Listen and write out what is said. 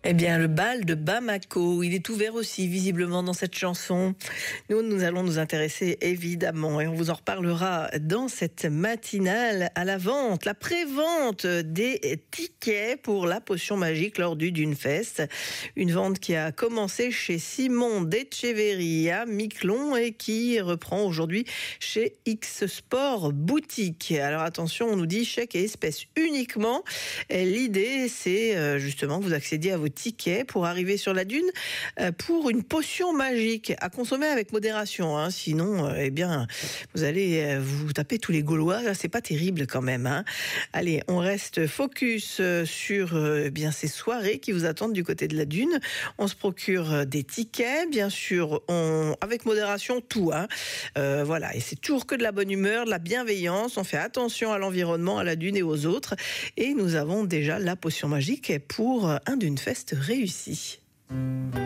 Eh bien, le bal de Bamako, il est ouvert aussi visiblement dans cette chanson. Nous allons nous intéresser évidemment et on vous en reparlera dans cette matinale à la vente, la pré-vente des tickets pour la potion magique lors du Dune Fest. Une vente qui a commencé chez Simon d'Etcheverry à Miquelon et qui reprend aujourd'hui chez X Sport Boutique. Alors attention, on nous dit chèque et espèces uniquement. Et l'idée, c'est justement que vous accédiez à vos tickets pour arriver sur la dune pour une potion magique à consommer avec modération, hein. Sinon eh bien vous allez vous taper tous les Gaulois, c'est pas terrible quand même, hein. Allez, on reste focus sur bien ces soirées qui vous attendent du côté de la dune. On se procure des tickets, bien sûr, avec modération tout, hein. Voilà, et c'est toujours que de la bonne humeur, de la bienveillance, on fait attention à l'environnement, à la dune et aux autres, et nous avons déjà la potion magique pour un Dune Fest réussi.